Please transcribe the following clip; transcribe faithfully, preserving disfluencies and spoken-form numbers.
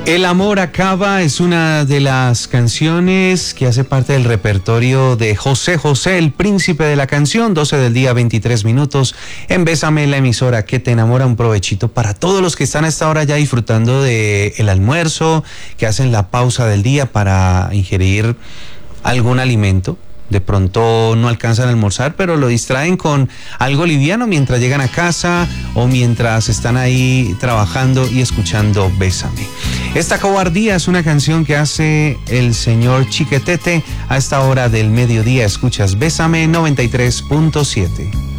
El amor acaba es una de las canciones que hace parte del repertorio de José José, el príncipe de la canción. Doce del día, veintitrés minutos. En Bésame, la emisora que te enamora. Un provechito para todos los que están a esta hora ya disfrutando del almuerzo, que hacen la pausa del día para ingerir algún alimento. De pronto no alcanzan a almorzar, pero lo distraen con algo liviano mientras llegan a casa o mientras están ahí trabajando y escuchando Bésame. Esta cobardía es una canción que hace el señor Chiquetete a esta hora del mediodía. Escuchas Bésame noventa y tres punto siete.